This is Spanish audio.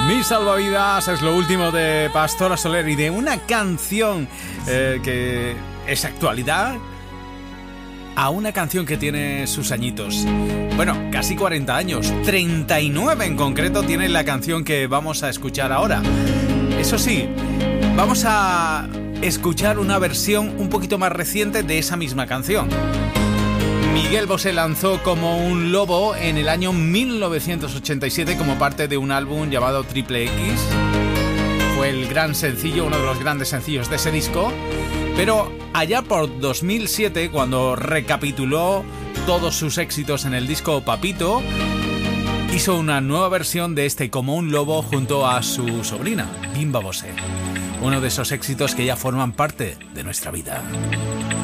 Mi salvavidas es lo último de Pastora Soler y de una canción que es actualidad a una canción que tiene sus añitos. Bueno, casi 40 años, 39 en concreto tiene la canción que vamos a escuchar ahora. Eso sí, vamos a escuchar una versión un poquito más reciente de esa misma canción. Miguel Bosé lanzó Como un lobo en el año 1987 como parte de un álbum llamado Triple X. Fue el gran sencillo, uno de los grandes sencillos de ese disco. Pero allá por 2007, cuando recapituló todos sus éxitos en el disco Papito, hizo una nueva versión de este Como un lobo junto a su sobrina, Bimba Bosé. Uno de esos éxitos que ya forman parte de nuestra vida.